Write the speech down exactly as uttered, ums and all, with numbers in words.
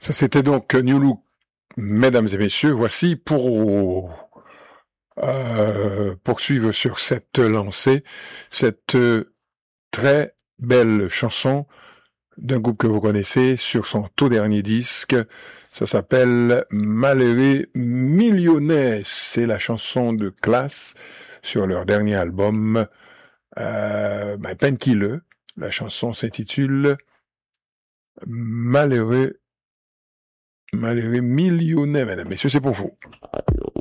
Ça, c'était donc New Look, mesdames et messieurs. Voici pour euh, poursuivre sur cette lancée, cette euh, très belle chanson d'un groupe que vous connaissez sur son tout dernier disque. Ça s'appelle Malheureux Millionnaire. C'est la chanson de classe sur leur dernier album, euh, ben, Painkiller. La chanson s'intitule Malheureux Malheureux Millionnaire, mesdames et messieurs, c'est pour vous.